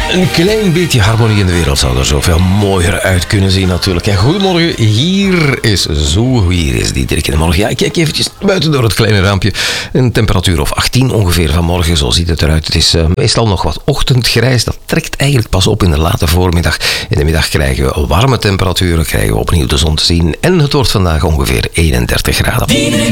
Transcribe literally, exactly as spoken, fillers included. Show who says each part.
Speaker 1: Een klein beetje harmonie in de wereld zou er zoveel mooier uit kunnen zien natuurlijk. En goedemorgen, hier is zo, hier is die Dirk in de morgen. Ja, ik kijk eventjes buiten door het kleine raampje. Een temperatuur of achttien ongeveer vanmorgen, zo ziet het eruit. Het is uh, meestal nog wat ochtendgrijs. Dat trekt eigenlijk pas op in de late voormiddag. In de middag krijgen we warme temperaturen, krijgen we opnieuw de zon te zien. En het wordt vandaag ongeveer eenendertig graden.